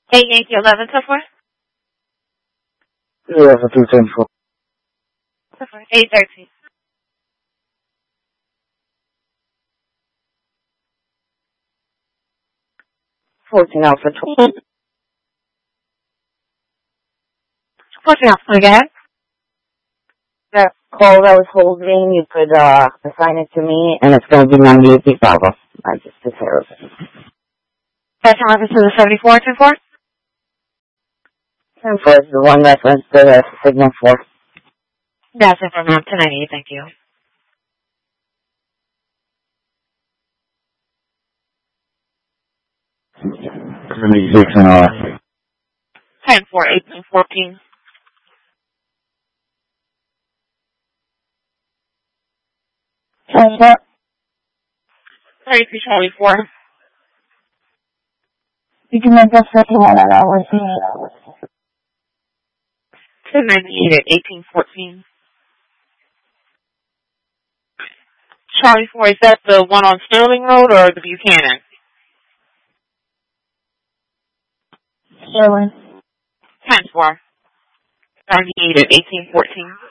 Yankee 11 so far? Yeah, for 210 So far. 813. 14 Alpha 20. 14 Alpha, go ahead. That call that was holding, you could assign it to me, and it's going to be 98 Bravo. I just took care of it. That's in reference to the 7424? 10-4 is the one reference to the signal 4. That's it from now to 98, thank you. for 6 an hour. 10-4, 1814. What? 33 Charlie 4. You can make that second one at hours. 1098 at 1814. Charlie 4, is that the one on Sterling Road or the Buchanan? Sterling. 10-4. 98 at 1814.